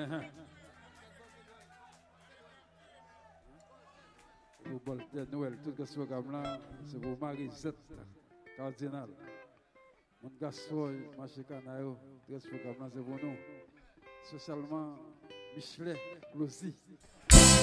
Pour Bolter Noël, tout ce programme là, c'est pour Marie-Zette, Cardinal. Mon garçon, marché Canayo, tout ce programme là, c'est pour nous. Socialement, Michelet, Closy.